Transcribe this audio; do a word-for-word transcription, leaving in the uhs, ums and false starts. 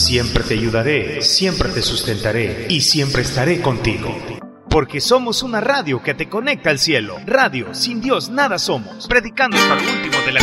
Siempre te ayudaré, siempre te sustentaré y siempre estaré contigo. Porque somos una radio que te conecta al cielo. Radio, sin Dios nada somos. Predicando hasta lo último de la